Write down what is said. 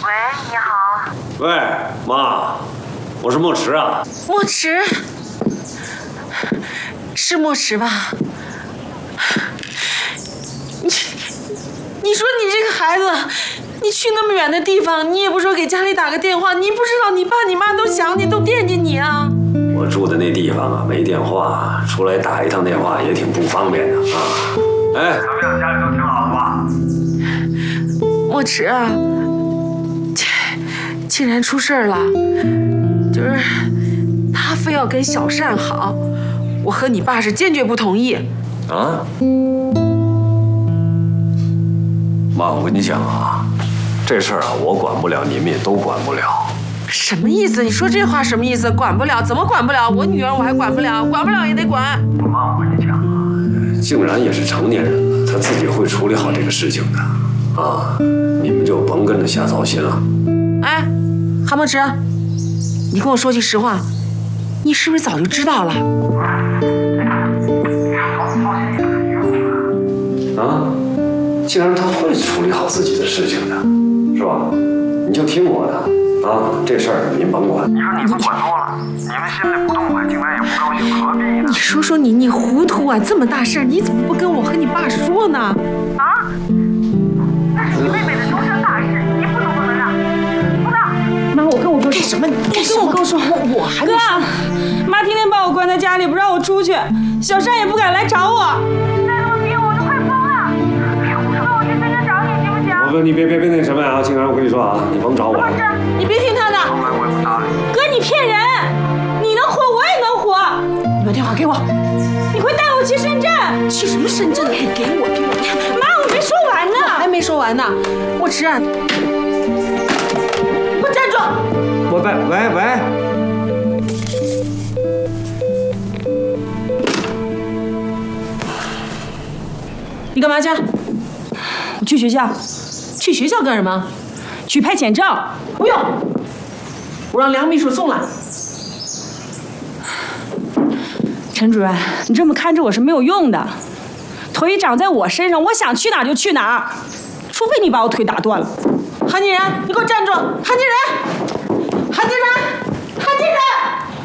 喂，你好。 喂，妈，我是墨池啊。 墨池，是墨池吧？你说你这个孩子，你去那么远的地方，你也不说给家里打个电话，你不知道你爸你妈都想你，都惦记你啊。 我住的那地方啊，没电话，出来打一趟电话也挺不方便的啊。哎，怎么样，家里都挺好的吧？ 墨池啊，竟然出事儿了，就是他非要跟小善好，我和你爸是坚决不同意。 啊？妈，我跟你讲啊，这事儿啊，我管不了，你们也都管不了。 什么意思？你说这话什么意思？管不了？怎么管不了？我女儿我还管不了，管不了也得管。 妈，我跟你讲啊，竟然也是成年人了，他自己会处理好这个事情的啊，你们就甭跟着瞎操心了。 哎，韩墨池，你跟我说句实话，你是不是早就知道了？ 啊？既然他会处理好自己的事情的，是吧？你就听我的啊，这事儿您甭管。 你说你们管多了，你们心里不痛快，竟然也不高兴，何必呢？ 你说说你糊涂啊！这么大事儿，你怎么不跟我和你爸说呢？ 啊？那是你妹妹的终身大事，你不能让。不让。 妈，我跟我哥说什么？你跟我哥说，我还没说。 哥，妈天天把我关在家里，不让我出去，小善也不敢来找我。 再这么逼我都快疯了。别胡说，我去深圳找你行不行？ 你别那什么呀！静然，我跟你说啊，你甭找我了。 你别听他的。 从来我也不搭理你。 哥，你骗人！你能活，我也能活。 你把电话给我。 你快带我去深圳。 去什么深圳？给我。 妈，我没说完呢。 还没说完呢。墨池，给我站住！ 喂。 你干嘛去？ 我去学校。 去学校干什么？ 取派遣证。 不用，我让梁秘书送来。 陈主任，你这么看着我是没有用的，腿长在我身上，我想去哪儿就去哪儿，除非你把我腿打断了。 韩金然，你给我站住！韩金然，韩金然，韩金然！